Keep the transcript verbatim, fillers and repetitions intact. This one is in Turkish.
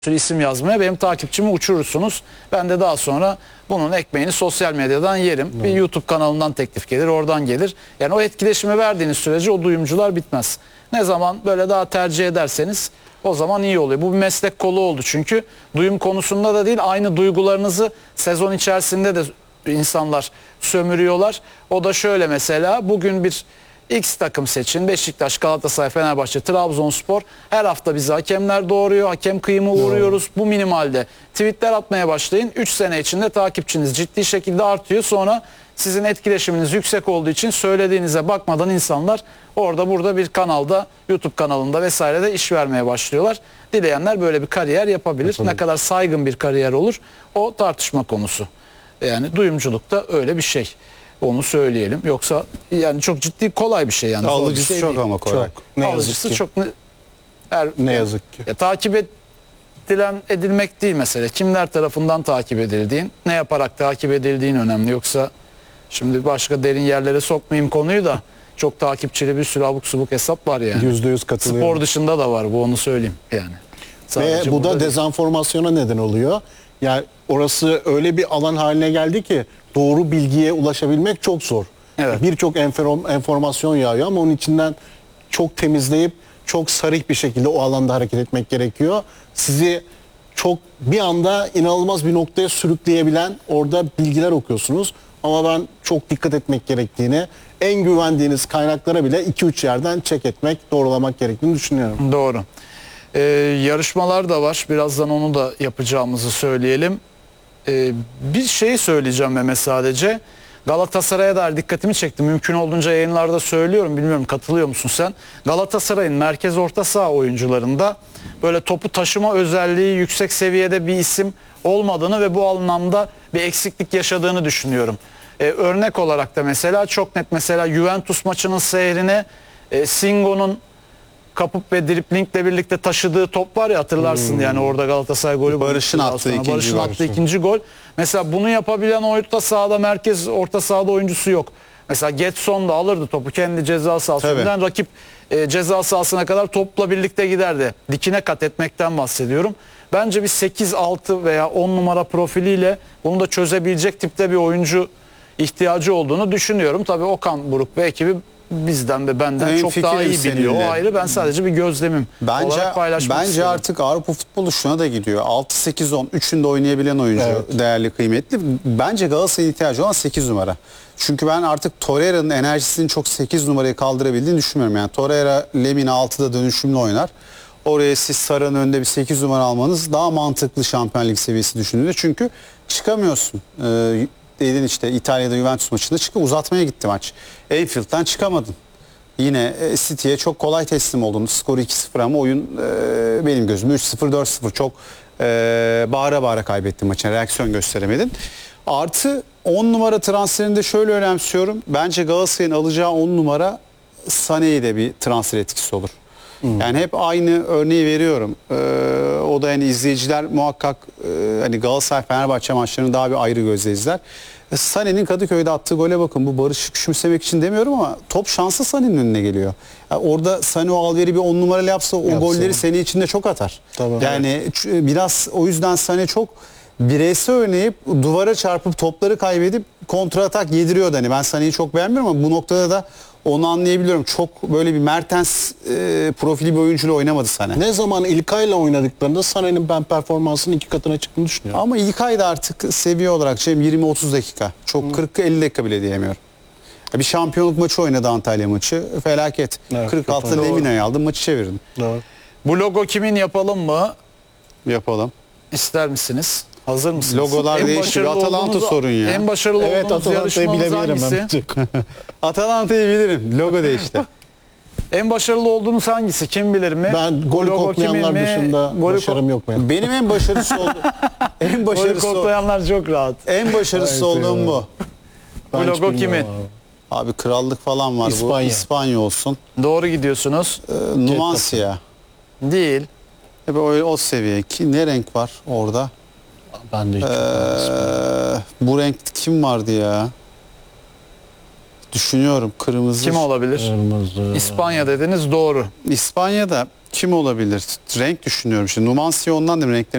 sürü isim yazmaya, benim takipçimi uçurursunuz. Ben de daha sonra bunun ekmeğini sosyal medyadan yerim. Hmm. Bir YouTube kanalından teklif gelir, oradan gelir. Yani o etkileşimi verdiğiniz sürece o duyumcular bitmez. Ne zaman böyle daha tercih ederseniz o zaman iyi oluyor. Bu bir meslek kolu oldu çünkü. Duyum konusunda da değil, aynı duygularınızı sezon içerisinde de insanlar sömürüyorlar. O da şöyle, mesela bugün bir X takım seçin. Beşiktaş, Galatasaray, Fenerbahçe, Trabzonspor. Her hafta bizi hakemler doğuruyor. Hakem kıyımı uğruyoruz. Bu minimalde. Tweetler atmaya başlayın. üç sene içinde takipçiniz ciddi şekilde artıyor. Sonra sizin etkileşiminiz yüksek olduğu için söylediğinize bakmadan insanlar orada burada bir kanalda, YouTube kanalında vesairede iş vermeye başlıyorlar. Dileyenler böyle bir kariyer yapabilir. Yapabilir. Ne kadar saygın bir kariyer olur o tartışma konusu. Yani duyumculukta öyle bir şey. Onu söyleyelim. Yoksa yani çok ciddi, kolay bir şey yani. Alıcısı şey çok değil. ama kolay. Çok. Ne Alıcısı yazık ki. çok ne, her, ne yazık ki. Ya, takip edilen edilmek değil mesele. Kimler tarafından takip edildiğin, ne yaparak takip edildiğin önemli. Yoksa şimdi başka derin yerlere sokmayayım konuyu da, çok takipçili bir sürü abuk subuk hesap var yani. Yüzde yüz katılıyorum. Spor dışında da var bu, onu söyleyeyim yani. Sadece Ve bu da dezenformasyona neden oluyor. Yani orası öyle bir alan haline geldi ki doğru bilgiye ulaşabilmek çok zor. Evet. Birçok enformasyon yağıyor ama onun içinden çok temizleyip çok sarih bir şekilde o alanda hareket etmek gerekiyor. Sizi çok bir anda inanılmaz bir noktaya sürükleyebilen orada bilgiler okuyorsunuz. Ama ben çok dikkat etmek gerektiğini, en güvendiğiniz kaynaklara bile iki üç yerden check etmek, doğrulamak gerektiğini düşünüyorum. Doğru. Ee, yarışmalar da var. Birazdan onu da yapacağımızı söyleyelim. Ee, bir şey söyleyeceğim Mehmet sadece. Galatasaray'a dair dikkatimi çekti. Mümkün olduğunca yayınlarda söylüyorum. Bilmiyorum, katılıyor musun sen? Galatasaray'ın merkez orta saha oyuncularında böyle topu taşıma özelliği yüksek seviyede bir isim olmadığını ve bu anlamda bir eksiklik yaşadığını düşünüyorum. Ee, örnek olarak da mesela çok net, mesela Juventus maçının seyrine e, Singo'nun kapıp ve driplingle birlikte taşıdığı top var ya, hatırlarsın hmm. yani orada Galatasaray golü. Barış'ın attığı ikinci, Barış'ın attığı ikinci gol. Mesela bunu yapabilen orta sahada, merkez orta sahada oyuncusu yok. Mesela Getson da alırdı topu kendi ceza sahasından, rakip e, ceza sahasına kadar topla birlikte giderdi. Dikine kat etmekten bahsediyorum. Bence bir sekiz altı veya on numara profiliyle bunu da çözebilecek tipte bir oyuncu ihtiyacı olduğunu düşünüyorum. Tabii Okan Buruk ve ekibi bizden ve benden en çok daha iyi biliyor. O ayrı, ben sadece bir gözlemim bence, olarak paylaşmak bence istiyorum. Artık Avrupa futbolu şuna da gidiyor. altı sekiz on üçünde oynayabilen oyuncu, evet. Değerli, kıymetli. Bence Galatasaray'ın ihtiyacı olan sekiz numara. Çünkü ben artık Torreira'nın enerjisini çok sekiz numarayı kaldırabildiğini düşünmüyorum. Yani Torreira, Lemina altıda dönüşümlü oynar. Oraya siz Sara'nın önünde bir sekiz numara almanız daha mantıklı, Şampiyon Lig seviyesi düşünülüyor. Çünkü çıkamıyorsun. Ee, dedin işte İtalya'da Juventus maçında çıkıp uzatmaya gitti maç. Anfield'dan çıkamadın. Yine e, City'ye çok kolay teslim oldun. Skoru iki sıfır ama oyun e, benim gözümde üç sıfır dört sıfır, çok e, bağıra bağıra kaybettin maçına. Reaksiyon gösteremedin. Artı on numara transferinde şöyle önemsiyorum. Bence Galatasaray'ın alacağı on numara Sané'ye de bir transfer etkisi olur. Hmm. Yani hep aynı örneği veriyorum. Ee, o da yani izleyiciler muhakkak e, hani Galatasaray Fenerbahçe maçlarını daha bir ayrı gözle izler. E, Sané'nin Kadıköy'de attığı gole bakın. Bu Barış'ı küçümsemek için demiyorum ama top şansı Sané'nin önüne geliyor. Yani orada Sané o alveri bir on numaralı yapsa o Yapsın. golleri sene içinde çok atar. Tamam, yani evet. Biraz o yüzden Sané çok bireysel oynayıp duvara çarpıp topları kaybedip kontra atak yediriyor. Hani ben Sané'yi çok beğenmiyorum ama bu noktada da onu anlayabiliyorum. Çok böyle bir Mertens e, profili bir oyuncuyla oynamadı Sané. Ne zaman İlkay'la oynadıklarında Sané'nin ben performansının iki katına çıktığını düşünüyorum. Ama İlkay da artık seviye olarak şey yirmi otuz dakika. Çok kırk elli dakika bile diyemiyorum. Bir şampiyonluk maçı oynadı, Antalya maçı. Felaket. Evet, kırk altıda Lemina'yı aldım, maçı çevirdim. Doğru. Bu logo kimin, yapalım mı? Yapalım. İster misiniz? Hazır mısınız? Logolar değişiyor. Atalanta sorun ya. En başarılı evet, olduğunuz yarışmanız hangisi? Atalanta'yı bilirim. Logo değişti. En başarılı olduğunuz hangisi? Kim bilir mi? Ben golü koklayanlar dışında golü başarım yok benim. Benim en başarısı oldu. En başarısı golü koklayanlar çok rahat. En başarısı olduğum bu. Bu logo kimin? Abi. abi krallık falan var. İspanya. Bu İspanya olsun. Doğru gidiyorsunuz. Ee, Numancia. Değil. Hep o, o seviye. Ki ne renk var orada? Ben de hiç ee, bu renk kim vardı ya? Düşünüyorum, kırmızı. Kim olabilir? Kırmızı. İspanya dediniz, doğru. İspanya'da kim olabilir? Renk düşünüyorum şimdi. Numancia ondan da renkler